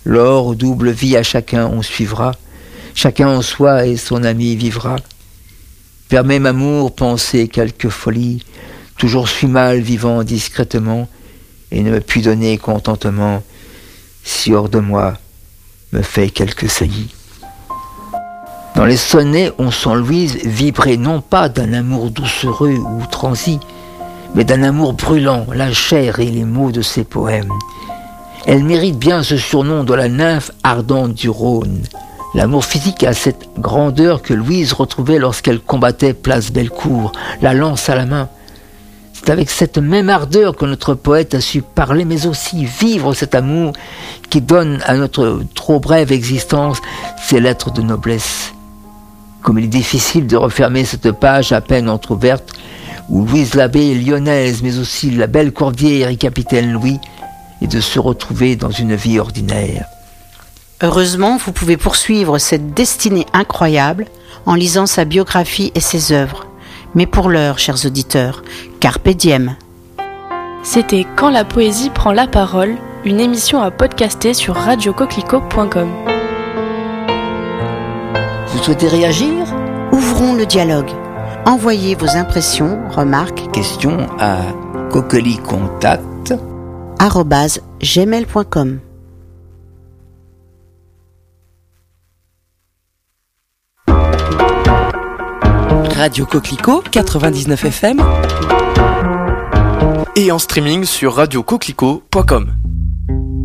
L'or double vie à chacun on suivra, chacun en soi et son ami vivra. Permets m'amour penser quelque folie, toujours suis mal vivant discrètement, et ne me puis donner contentement, si hors de moi me fait quelque saillie. Dans les sonnets, on sent Louise vibrer non pas d'un amour doucereux ou transi, mais d'un amour brûlant, la chair et les mots de ses poèmes. Elle mérite bien ce surnom de la nymphe ardente du Rhône. L'amour physique a cette grandeur que Louise retrouvait lorsqu'elle combattait place Bellecour, la lance à la main. C'est avec cette même ardeur que notre poète a su parler, mais aussi vivre cet amour qui donne à notre trop brève existence ses lettres de noblesse. Comme il est difficile de refermer cette page à peine entrouverte, où Louise Labbé est lyonnaise, mais aussi la belle Cordière et capitaine Louis, et de se retrouver dans une vie ordinaire. Heureusement, vous pouvez poursuivre cette destinée incroyable en lisant sa biographie et ses œuvres. Mais pour l'heure, chers auditeurs, carpe diem. C'était Quand la poésie prend la parole, une émission à podcaster sur radiocoquelicot.com. Vous souhaitez réagir ? Ouvrons le dialogue. Envoyez vos impressions, remarques, questions à coquelicontact@gmail.com. Radio Coquelicot 99 FM et en streaming sur radiocoquelicot.com.